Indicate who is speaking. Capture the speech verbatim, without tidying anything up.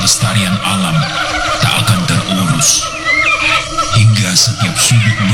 Speaker 1: kelestarian alam tak akan terurus. Hingga setiap sudut